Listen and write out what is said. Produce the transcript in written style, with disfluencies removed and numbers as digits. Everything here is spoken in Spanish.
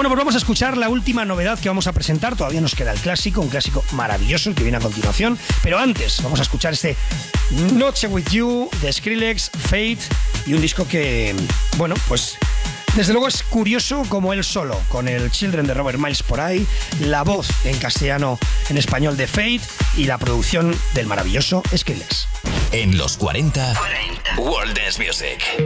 Bueno, pues vamos a escuchar la última novedad que vamos a presentar. Todavía nos queda el clásico, un clásico maravilloso, el que viene a continuación. Pero antes, vamos a escuchar este Noche With You de Skrillex, Fate, y un disco que, bueno, pues desde luego es curioso como él solo, con el Children de Robert Miles por ahí, la voz en castellano, en español de Fate y la producción del maravilloso Skrillex. En los 40, World Dance Music.